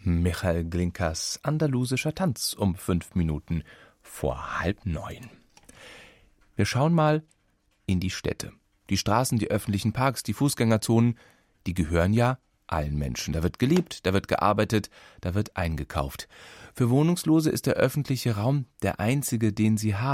Michael Glinkers andalusischer Tanz um 5 Minuten vor 8:30. Wir schauen mal in die Städte. Die Straßen, die öffentlichen Parks, die Fußgängerzonen, die gehören ja allen Menschen. Da wird gelebt, da wird gearbeitet, da wird eingekauft. Für Wohnungslose ist der öffentliche Raum der einzige, den sie haben.